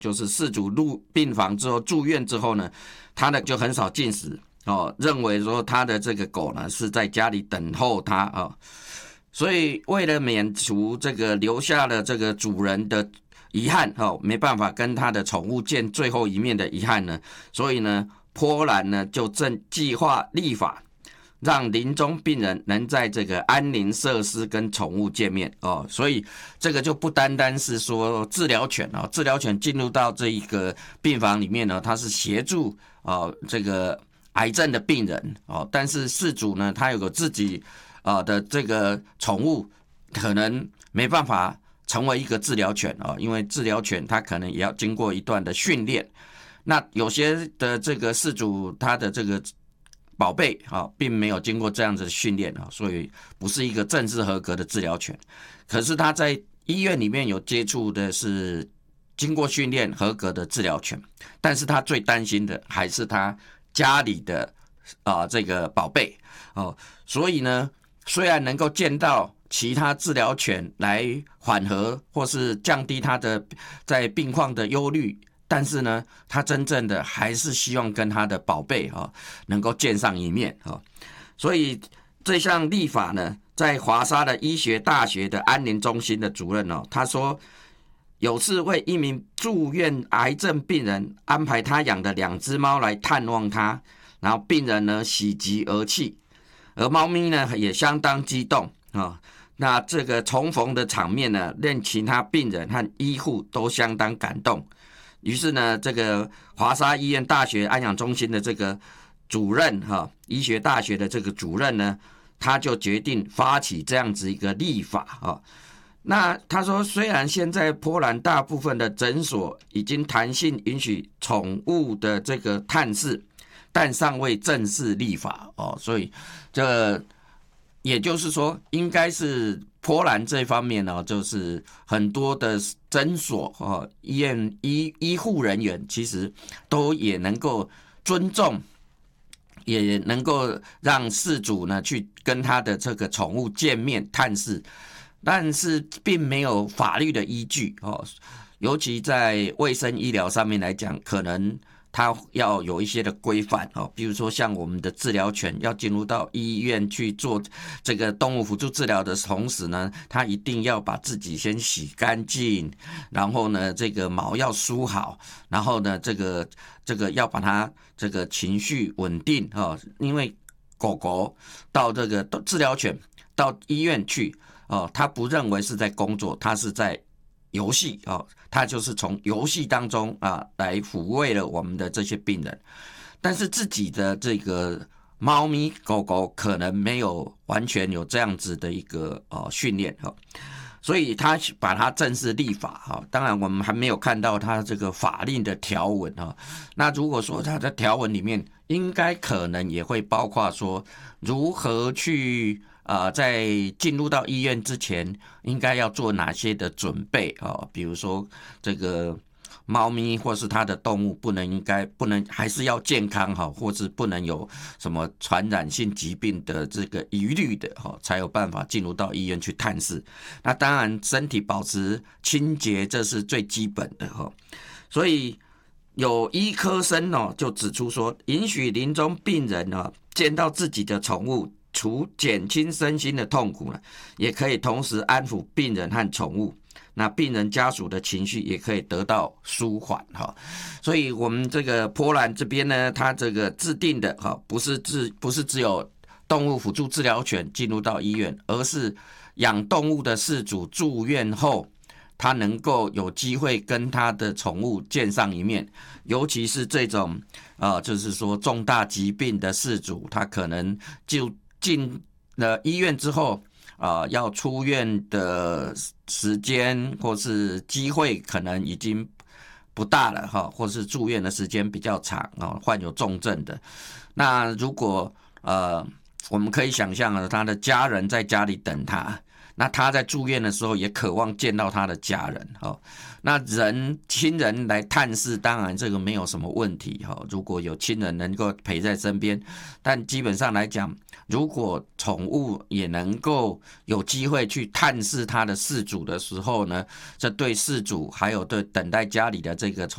就是饲主入病房之后住院之后呢，他呢就很少进食认为说他的这个狗呢是在家里等候他所以为了免除这个留下了这个主人的遗憾没办法跟他的宠物见最后一面的遗憾呢，所以呢波兰呢就正计划立法，让临终病人能在这个安宁设施跟宠物见面所以这个就不单单是说治疗犬治疗犬进入到这一个病房里面呢，它是协助这个癌症的病人但是饲主呢，他有个自己的这个宠物可能没办法成为一个治疗犬因为治疗犬它可能也要经过一段的训练。那有些的这个饲主他的这个宝贝并没有经过这样子的训练所以不是一个正式合格的治疗犬。可是他在医院里面有接触的是经过训练合格的治疗犬，但是他最担心的还是他家里的这个宝贝所以呢，虽然能够见到其他治疗犬来缓和或是降低他的在病况的忧虑，但是呢，他真正的还是希望跟他的宝贝能够见上一面所以这项立法呢，在华沙的医学大学的安宁中心的主任他说，有次为一名住院癌症病人安排他养的2只猫来探望他，然后病人呢喜极而泣，而猫咪呢也相当激动那这个重逢的场面呢，令其他病人和医护都相当感动。于是呢，这个华沙医院大学安养中心的这个主任医学大学的这个主任呢，他就决定发起这样子一个立法那他说，虽然现在波兰大部分的诊所已经弹性允许宠物的这个探视，但尚未正式立法所以这也就是说，应该是波兰这方面就是很多的诊所医院医护人员其实都也能够尊重，也能够让饲主呢去跟他的这个宠物见面探视，但是并没有法律的依据尤其在卫生医疗上面来讲，可能它要有一些的规范比如说像我们的治疗犬要进入到医院去做这个动物辅助治疗的同时呢，它一定要把自己先洗干净，然后呢这个毛要梳好，然后呢这个要把它这个情绪稳定因为狗狗到这个治疗犬到医院去它不认为是在工作，它是在游戏他就是从游戏当中来抚慰了我们的这些病人，但是自己的这个猫咪狗狗可能没有完全有这样子的一个训练所以他把它正式立法当然我们还没有看到他这个法令的条文那如果说他的条文里面应该可能也会包括说如何去在进入到医院之前应该要做哪些的准备比如说这个猫咪或是它的动物不能还是要健康或是不能有什么传染性疾病的这个疑虑的才有办法进入到医院去探视。那当然身体保持清洁这是最基本的所以有医科生就指出说，允许临终病人见到自己的宠物，除减轻身心的痛苦呢，也可以同时安抚病人和宠物，那病人家属的情绪也可以得到舒缓所以我们这个波兰这边呢，它这个制定的不是只有动物辅助治疗犬进入到医院，而是养动物的饲主住院后，他能够有机会跟他的宠物见上一面，尤其是这种就是说重大疾病的饲主，他可能就进了医院之后要出院的时间或是机会可能已经不大了或是住院的时间比较长患有重症的。那如果我们可以想象他的家人在家里等他，那他在住院的时候也渴望见到他的家人那亲人来探视，当然这个没有什么问题如果有亲人能够陪在身边，但基本上来讲，如果宠物也能够有机会去探视他的饲主的时候呢，这对饲主还有对等待家里的这个宠